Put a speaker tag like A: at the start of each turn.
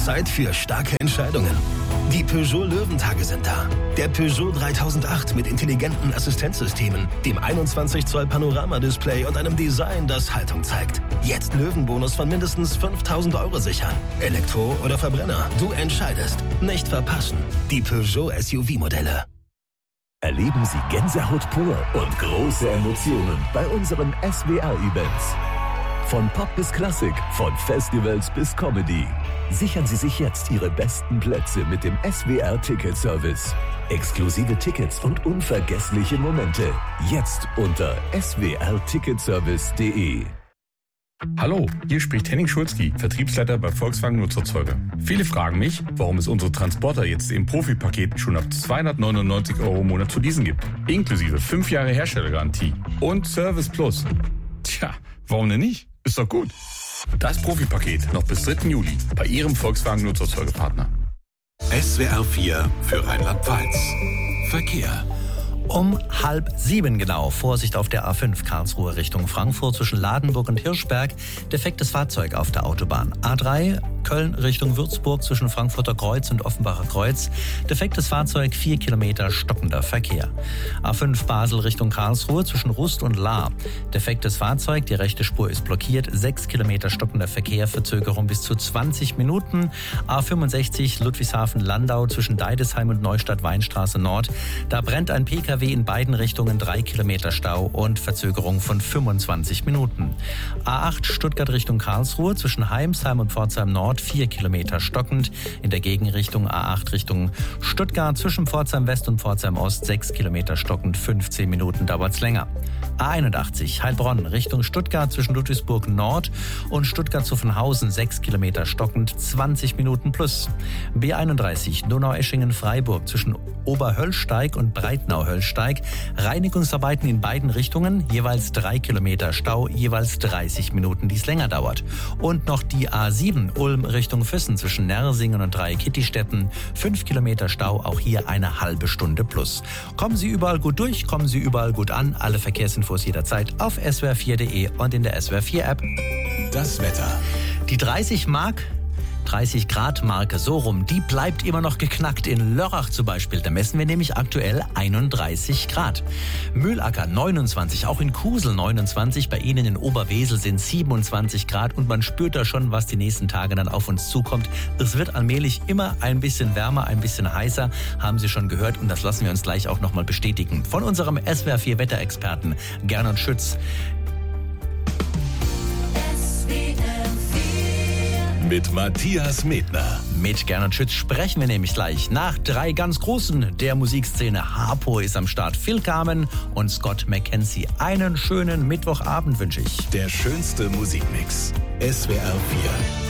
A: Zeit für starke Entscheidungen. Die Peugeot Löwentage sind da. Der Peugeot 3008 mit intelligenten Assistenzsystemen, dem 21 Zoll Panoramadisplay und einem Design, das Haltung zeigt. Jetzt Löwenbonus von mindestens 5.000 € sichern. Elektro oder Verbrenner, du entscheidest. Nicht verpassen. Die Peugeot SUV-Modelle.
B: Erleben Sie Gänsehaut pur und große Emotionen bei unseren SWR-Events. Von Pop bis Klassik, von Festivals bis Comedy. Sichern Sie sich jetzt Ihre besten Plätze mit dem SWR-Ticket-Service. Exklusive Tickets und unvergessliche Momente. Jetzt unter swrticketservice.de.
C: Hallo, hier spricht Henning Schulzki, Vertriebsleiter bei Volkswagen Nutzerzeuger. Viele fragen mich, warum es unsere Transporter jetzt im Profipaket schon ab 299 € im Monat zu leasen gibt. Inklusive 5 Jahre Herstellergarantie und Service Plus. Tja, warum denn nicht? Ist doch gut. Das Profipaket noch bis 3. Juli bei Ihrem Volkswagen Nutzerzeugerpartner.
D: SWR 4 für Rheinland-Pfalz. Verkehr.
E: Um 6:30 genau. Vorsicht auf der A5 Karlsruhe Richtung Frankfurt zwischen Ladenburg und Hirschberg. Defektes Fahrzeug auf der Autobahn. A3 Köln Richtung Würzburg zwischen Frankfurter Kreuz und Offenbacher Kreuz. Defektes Fahrzeug, 4 Kilometer stockender Verkehr. A5 Basel Richtung Karlsruhe zwischen Rust und Lahr. Defektes Fahrzeug, die rechte Spur ist blockiert. 6 Kilometer stockender Verkehr, Verzögerung bis zu 20 Minuten. A65 Ludwigshafen-Landau zwischen Deidesheim und Neustadt-Weinstraße Nord. Da brennt ein PKW in beiden Richtungen, 3 Kilometer Stau und Verzögerung von 25 Minuten. A8 Stuttgart Richtung Karlsruhe zwischen Heimsheim und Pforzheim Nord, 4 Kilometer stockend. In der Gegenrichtung A8 Richtung Stuttgart zwischen Pforzheim West und Pforzheim Ost, 6 Kilometer stockend, 15 Minuten dauert's länger. A81 Heilbronn Richtung Stuttgart zwischen Ludwigsburg Nord und Stuttgart Zuffenhausen, 6 Kilometer stockend, 20 Minuten plus. B31 Donaueschingen-Freiburg zwischen Oberhöllsteig und Breitnau-Höllsteig. Reinigungsarbeiten in beiden Richtungen, jeweils 3 Kilometer Stau, jeweils 30 Minuten, die es länger dauert. Und noch die A7 Ulm Richtung Füssen zwischen Nersingen und Dreikitti-Städten, 5 Kilometer Stau, auch hier eine halbe Stunde plus. Kommen Sie überall gut durch, kommen Sie überall gut an. Alle Verkehrsinfos jederzeit auf swr4.de und in der SWR4-App.
D: Das Wetter.
E: Die 30 Grad Marke, so rum, die bleibt immer noch geknackt. In Lörrach zum Beispiel, da messen wir nämlich aktuell 31 Grad. Mühlacker 29, auch in Kusel 29, bei Ihnen in Oberwesel sind 27 Grad und man spürt da schon, was die nächsten Tage dann auf uns zukommt. Es wird allmählich immer ein bisschen wärmer, ein bisschen heißer, haben Sie schon gehört und das lassen wir uns gleich auch nochmal bestätigen. Von unserem SWR4 Wetterexperten Gernot Schütz.
D: Mit Matthias Medner.
E: Mit Gernot Schütz sprechen wir nämlich gleich. Nach 3 ganz Großen der Musikszene. Harpo ist am Start, Phil Carmen und Scott McKenzie. Einen schönen Mittwochabend wünsche ich.
D: Der schönste Musikmix. SWR 4.